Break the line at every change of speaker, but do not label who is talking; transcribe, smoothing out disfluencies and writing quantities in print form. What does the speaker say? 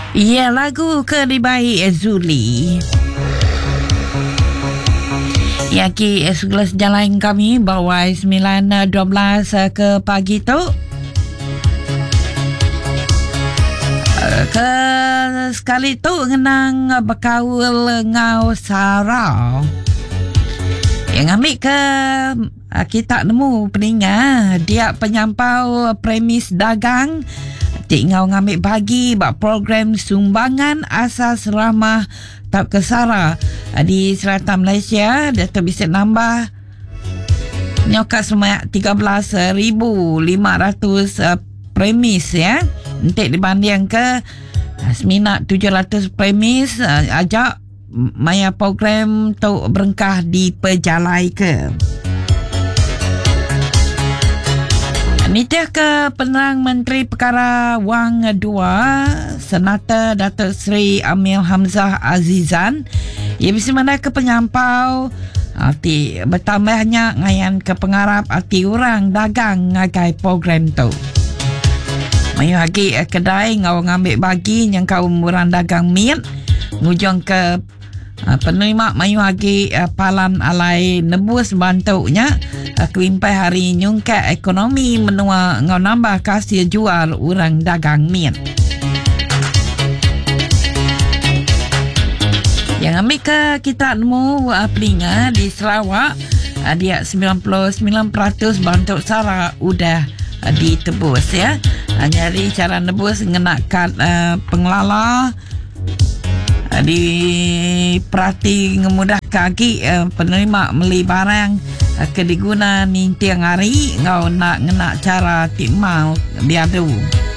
Ya, lagu Keribai Zuli. Ya, ki segelas jalan kami bawah 9.12 ke pagi tu. Ke sekali tu ngenang berkaul ngau Sarau. Yang ambil ke kita nemu peningat dia penyampau premis dagang. Cik ngau ngambil bagi bak program sumbangan asas ramah tak kesara di selatan Malaysia. Dia tu bisa nambah nyokat sebanyak 13,500 premis ya. Untuk dibanding ke seminat 700 premis ajak maya program tu berengkah di pejalai ke. Nitiah ke penerang Menteri Perkara Wang II Senata Datuk Seri Amil Hamzah Azizan ia bisa mana ke penyampau arti bertambahnya ngayan ke pengarap arti orang dagang ngagai program tu. Mayu lagi kedai ngau ngambil bagi yang kaum orang dagang mit ngujung ke penerima mayu lagi palan alai nebus bantunya kelimpai hari nyungkat ekonomi menua ngau nambah kasih jual orang dagang mit. Yang ambil ke kita nemu pelinga di Sarawak dia 99% bantuk sara udah ditebus ya. Nyari cara nebus ngenakan pengelala diperhati ngemudah kaki penerima beli barang kediguna ni tiang hari ngau nak ngena cara timau biadu.